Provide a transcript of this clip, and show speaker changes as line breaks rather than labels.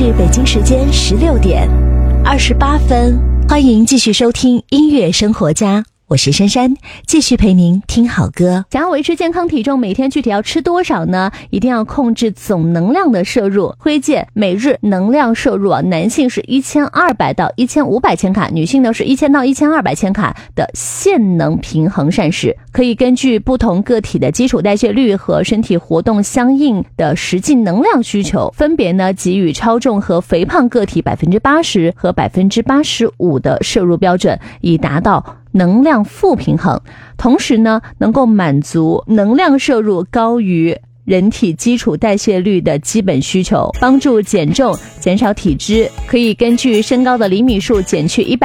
是北京时间16点28分，欢迎继续收听音乐生活家，我是珊珊，继续陪您听好歌。
想要维持健康体重，每天具体要吃多少呢？一定要控制总能量的摄入。推荐每日能量摄入男性是1200到1500千卡，女性呢是1000到1200千卡的限能平衡膳食。可以根据不同个体的基础代谢率和身体活动相应的实际能量需求，分别呢给予超重和肥胖个体 80% 和 85% 的摄入标准，以达到能量负平衡，同时呢能够满足能量摄入高于人体基础代谢率的基本需求，帮助减重减少体脂。可以根据身高的厘米数减去100